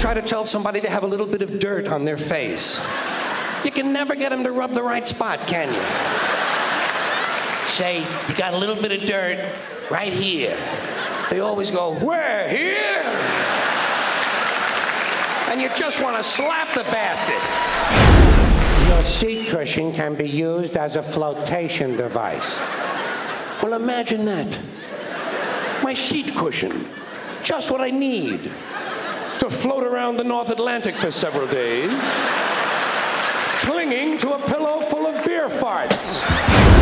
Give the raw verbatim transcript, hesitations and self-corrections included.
try to tell somebody they have a little bit of dirt on their face. You can never get them to rub the right spot, can you? Say, you got a little bit of dirt right here. They always go, where, here? And you just want to slap the bastard. Your seat cushion can be used as a flotation device. Well, imagine that. My seat cushion. Just what I need to float around the North Atlantic for several days, clinging to a pillow full of beer farts.